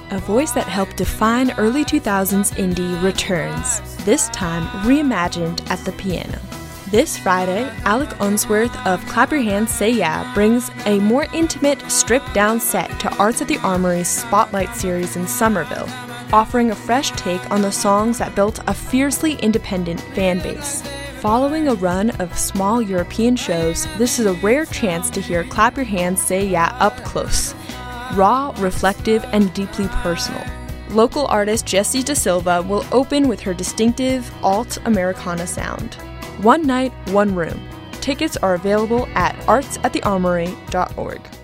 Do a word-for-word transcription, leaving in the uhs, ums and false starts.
A voice that helped define early two thousands indie returns, this time reimagined at the piano. This Friday, Alec Unsworth of Clap Your Hands, Say Yeah brings a more intimate, stripped-down set to Arts at the Armory's Spotlight series in Somerville, offering a fresh take on the songs that built a fiercely independent fan base. Following a run of small European shows, this is a rare chance to hear Clap Your Hands, Say Yeah up close. Raw, reflective, and deeply personal. Local artist Jessie Da Silva will open with her distinctive alt-Americana sound. One night, one room. Tickets are available at arts at the armory dot org.